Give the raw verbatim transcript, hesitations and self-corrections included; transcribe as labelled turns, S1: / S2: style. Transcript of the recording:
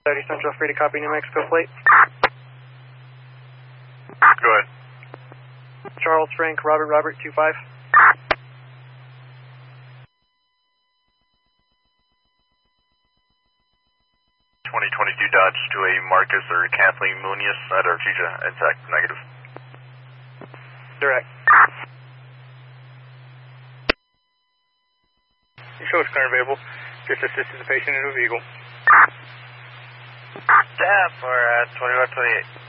S1: thirty Central, free to copy New Mexico plate.
S2: Go ahead.
S1: Charles Frank, Robert, Robert, two five.
S2: twenty twenty-two Dodge to a Marcus or Kathleen Munoz at Artesia, intact, negative.
S1: Direct.
S3: Show is current available. Just assisted the patient into a vehicle.
S2: Yeah, for uh, twenty-one twenty-eight.